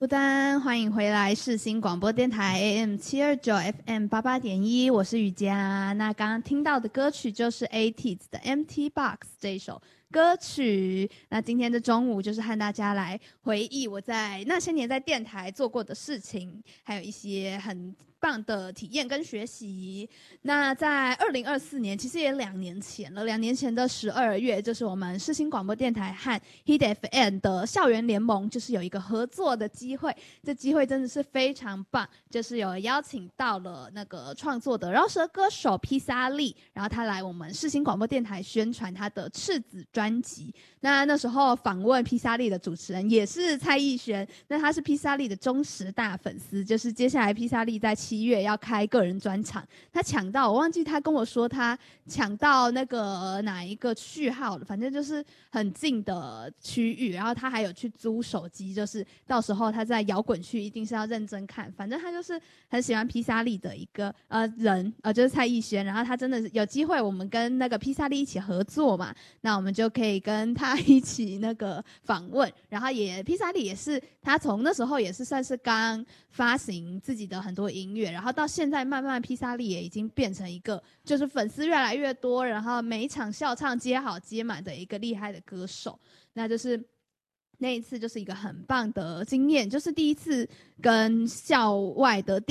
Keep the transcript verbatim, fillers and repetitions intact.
不丹，欢迎回来世新广播电台 A M 七二九 F M 八八点一，我是雨佳。那刚刚听到的歌曲就是 A T E Z 的 Empty Box 这一首歌曲。那今天的中午就是和大家来回忆我在那些年在电台做过的事情，还有一些很棒的体验跟学习。那在二零二四年，其实也两年前了，两年前的十二月，就是我们世新广播电台和 Hit F M 的校园联盟，就是有一个合作的机会。这机会真的是非常棒，就是有邀请到了那个创作的饶舌歌手披萨利，然后他来我们世新广播电台宣传他的赤子专辑。那那时候访问披萨利的主持人也是蔡艺轩，那他是披萨利的忠实大粉丝，就是接下来披萨利在七月要开个人专场，他抢到，我忘记他跟我说他抢到那个哪一个序号了，反正就是很近的区域，然后他还有去租手机，就是到时候他在摇滚区一定是要认真看，反正他就是很喜欢披萨利的一个呃人，呃就是蔡艺轩，然后他真的有机会我们跟那个披萨利一起合作嘛，那我们就可以跟他一起那个访问，然后也披萨利也是他从那时候也是算是刚发行自己的很多音乐，然后到现在慢慢披萨利也已经变成一个就是粉丝越来越多，然后每一场笑唱接好接满的一个厉害的歌手。那就是那一次就是一个很棒的经验，就是第一次跟校外的